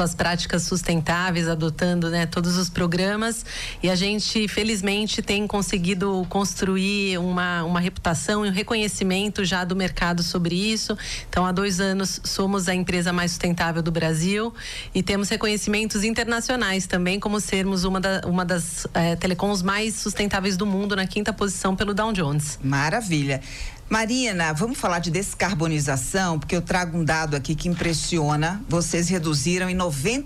suas práticas sustentáveis, adotando, né, todos os programas, e a gente felizmente tem conseguido construir uma reputação e um reconhecimento já do mercado sobre isso. Então, há 2 anos somos a empresa mais sustentável do Brasil e temos reconhecimentos internacionais também, como sermos uma das telecoms mais sustentáveis do mundo, na 5ª posição pelo Dow Jones. Maravilha. Marina, vamos falar de descarbonização, porque eu trago um dado aqui que impressiona. Vocês reduziram em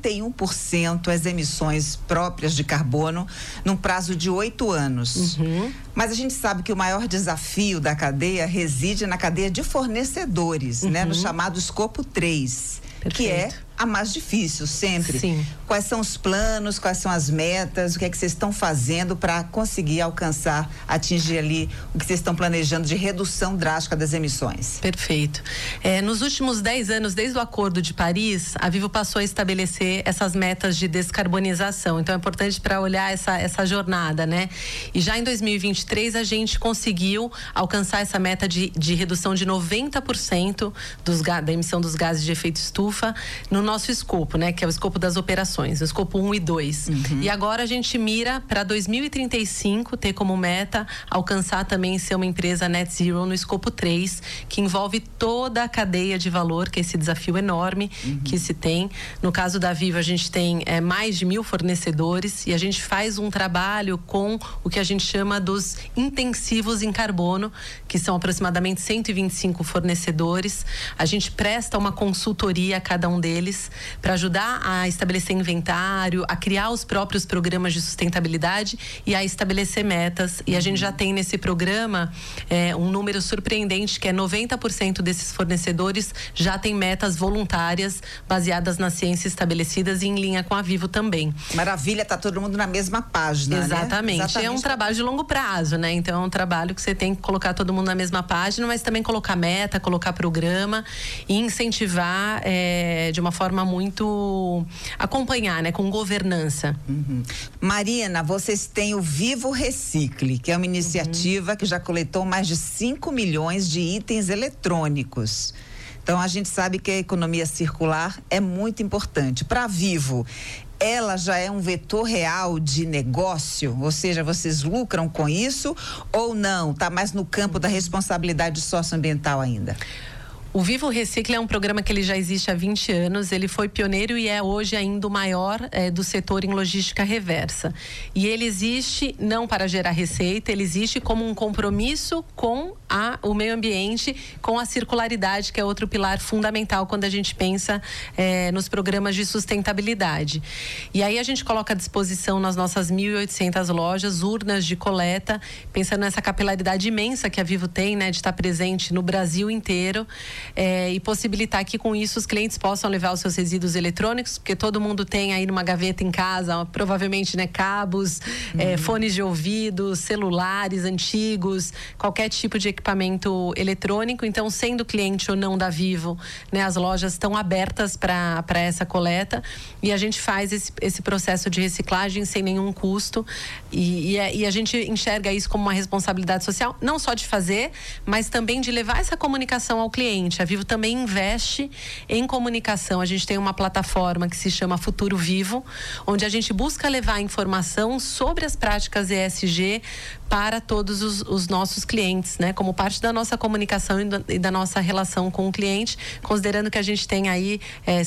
91% as emissões próprias de carbono num prazo de 8 anos. Mas a gente sabe que o maior desafio da cadeia reside na cadeia de fornecedores, né? No chamado escopo 3, que é a mais difícil sempre. Sim. Quais são os planos, quais são as metas, o que é que vocês estão fazendo para conseguir alcançar, atingir ali o que vocês estão planejando de redução drástica das emissões? Perfeito. Nos últimos 10 anos, desde o Acordo de Paris, a Vivo passou a estabelecer essas metas de descarbonização. Então é importante para olhar essa jornada, né? E já em 2023 a gente conseguiu alcançar essa meta de redução de 90% da emissão dos gases de efeito estufa no nosso escopo, né? Que é o escopo das operações, o escopo 1 e 2. E agora a gente mira para 2035 ter como meta alcançar também ser uma empresa net zero no escopo 3, que envolve toda a cadeia de valor, que é esse desafio enorme que se tem. No caso da Vivo, a gente tem mais de 1.000 fornecedores e a gente faz um trabalho com o que a gente chama dos intensivos em carbono, que são aproximadamente 125 fornecedores. A gente presta uma consultoria a cada um deles para ajudar a estabelecer inventário, a criar os próprios programas de sustentabilidade e a estabelecer metas. E a gente já tem nesse programa um número surpreendente, que é 90% desses fornecedores já tem metas voluntárias baseadas na ciência estabelecidas e em linha com a Vivo também. Maravilha, tá todo mundo na mesma página, Exatamente. né? Exatamente. É um trabalho de longo prazo, né? Então é um trabalho que você tem que colocar todo mundo na mesma página, mas também colocar meta, colocar programa e incentivar de uma forma muito acompanhar, né, com governança. Marina, vocês têm o Vivo Recicle, que é uma iniciativa que já coletou mais de 5 milhões de itens eletrônicos. Então a gente sabe que a economia circular é muito importante. Para a Vivo, ela já é um vetor real de negócio? Ou seja, vocês lucram com isso ou não? Está mais no campo da responsabilidade socioambiental ainda? O Vivo Recicle é um programa que ele já existe há 20 anos, ele foi pioneiro e é hoje ainda o maior do setor em logística reversa. E ele existe não para gerar receita, ele existe como um compromisso com o meio ambiente, com a circularidade, que é outro pilar fundamental quando a gente pensa nos programas de sustentabilidade. E aí a gente coloca à disposição nas nossas 1.800 lojas, urnas de coleta, pensando nessa capilaridade imensa que a Vivo tem, né, de estar presente no Brasil inteiro. E possibilitar que com isso os clientes possam levar os seus resíduos eletrônicos, porque todo mundo tem aí numa gaveta em casa, provavelmente, né, cabos, fones de ouvido, celulares antigos, qualquer tipo de equipamento eletrônico. Então, sendo cliente ou não da Vivo, né, as lojas estão abertas para essa coleta e a gente faz esse processo de reciclagem sem nenhum custo e a gente enxerga isso como uma responsabilidade social, não só de fazer, mas também de levar essa comunicação ao cliente. A Vivo também investe em comunicação. A gente tem uma plataforma que se chama Futuro Vivo, onde a gente busca levar informação sobre as práticas ESG para todos os nossos clientes, né? Como parte da nossa comunicação e da nossa relação com o cliente, considerando que a gente tem aí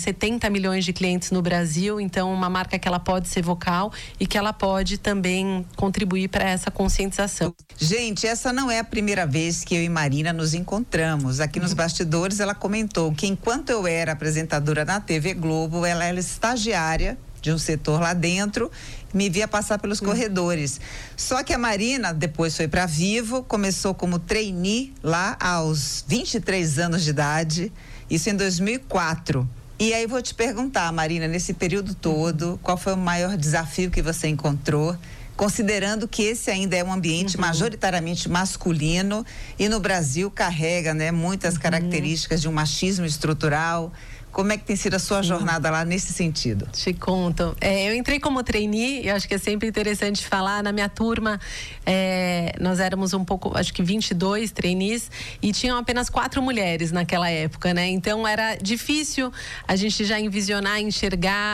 70 milhões de clientes no Brasil, então uma marca que ela pode ser vocal e que ela pode também contribuir para essa conscientização. Gente, essa não é a primeira vez que eu e Marina nos encontramos. Aqui nos bastidores ela comentou que enquanto eu era apresentadora na TV Globo, ela era estagiária de um setor lá dentro, me via passar pelos corredores. Só que a Marina depois foi para Vivo, começou como trainee lá aos 23 anos de idade, isso em 2004. E aí vou te perguntar, Marina, nesse período todo, qual foi o maior desafio que você encontrou? Considerando que esse ainda é um ambiente majoritariamente masculino e no Brasil carrega, né, muitas características de um machismo estrutural. Como é que tem sido a sua jornada lá nesse sentido? Te conto. Eu entrei como trainee, e acho que é sempre interessante falar. Na minha turma, nós éramos um pouco, acho que 22 trainees, e tinham apenas 4 mulheres naquela época, né? Então era difícil a gente já envisionar, enxergar